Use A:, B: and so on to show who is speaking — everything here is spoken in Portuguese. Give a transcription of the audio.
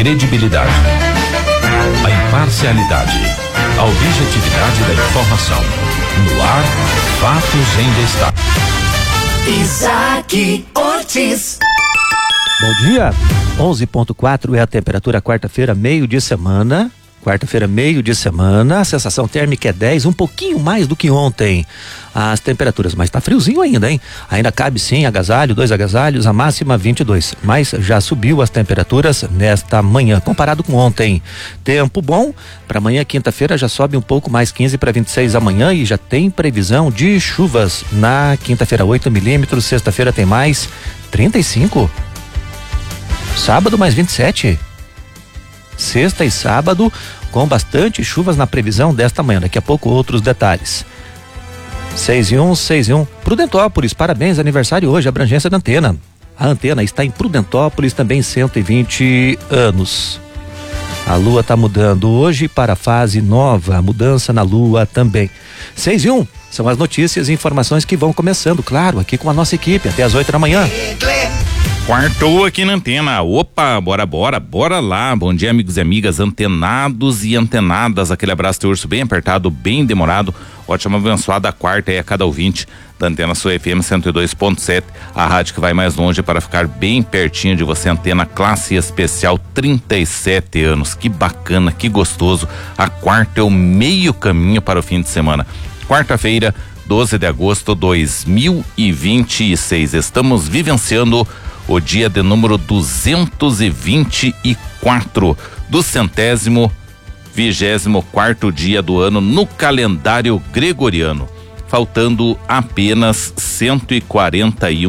A: credibilidade, a imparcialidade, a objetividade da informação. No ar, fatos em destaque.
B: Isaac Ortiz.
C: Bom dia, 11.4 é a temperatura, quarta-feira, meio de semana. A sensação térmica é 10, um pouquinho mais do que ontem as temperaturas, mas tá friozinho ainda, hein? Ainda cabe sim agasalho, 2 agasalhos, a máxima 22, mas já subiu as temperaturas nesta manhã, comparado com ontem. Tempo bom, para amanhã, quinta-feira, já sobe um pouco mais, 15 para 26 amanhã, e já tem previsão de chuvas na quinta-feira, 8 milímetros, sexta-feira tem mais 35, sábado mais 27. Sexta e sábado com bastante chuvas na previsão desta manhã. Daqui a pouco outros detalhes. 6 e 1. Prudentópolis, parabéns, aniversário hoje, abrangência da antena. A antena está em Prudentópolis, também 120 anos. A lua está mudando hoje para a fase nova, mudança na lua também. 6 e 1, são as notícias e informações que vão começando, claro, aqui com a nossa equipe, até as 8 da manhã.
D: Quartou aqui na antena. Opa, bora lá. Bom dia, amigos e amigas, antenados e antenadas. Aquele abraço de urso bem apertado, bem demorado. Ótima abençoada quarta aí a cada ouvinte da Antena Sul FM 102.7, a rádio que vai mais longe para ficar bem pertinho de você. Antena classe especial, 37 anos. Que bacana, que gostoso. A quarta é o meio caminho para o fim de semana. Quarta-feira, 12 de agosto de 2026. Estamos vivenciando o dia de número 224 do 124º dia do ano no calendário gregoriano, faltando apenas 141